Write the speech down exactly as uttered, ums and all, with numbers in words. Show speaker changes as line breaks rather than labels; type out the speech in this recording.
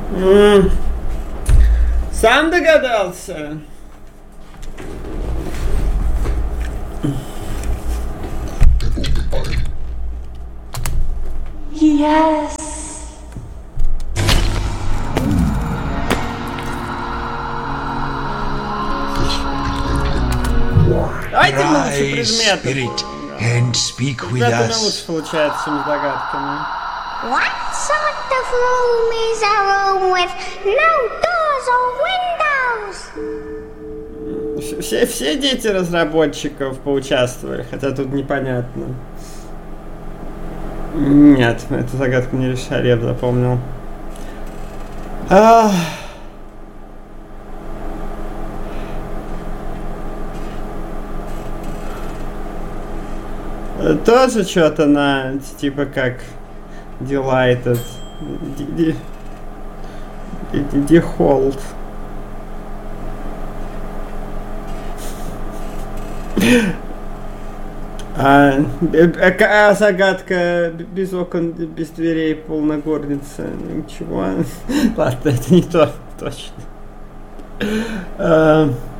М, Сам догадался.
Yes.
Давайте мы лучше
Rise,
предметы.
spirit, and speak with
Предметы у меня
us.
лучше получается, чем с догадками.
What sort of room is a room with no doors or windows?
Все, все дети разработчиков поучаствовали, хотя тут непонятно. Нет, эту загадку не решали, я бы запомнил. Ах. Тоже что-то на, типа как Delighted. Default. А, а загадка без окон, без дверей, полная горница. Ничего. Ладно, это не то, точно. А,